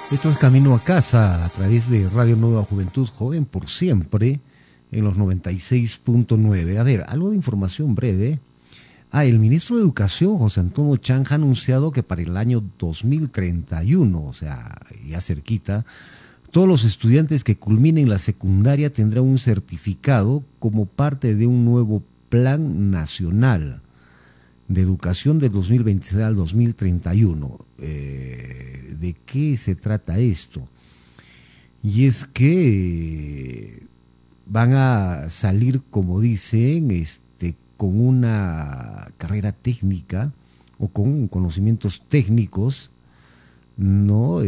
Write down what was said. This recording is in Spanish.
Esto es Camino a Casa a través de Radio Nueva Juventud Joven por siempre en los 96.9. A ver, algo de información breve. El ministro de Educación, José Antonio Chang, ha anunciado que para el año 2031, o sea, ya cerquita, todos los estudiantes que culminen la secundaria tendrán un certificado como parte de un nuevo plan nacional de educación del 2026 al 2031. ¿De qué se trata esto? Y es que van a salir, como dicen, con una carrera técnica o con conocimientos técnicos, ¿no?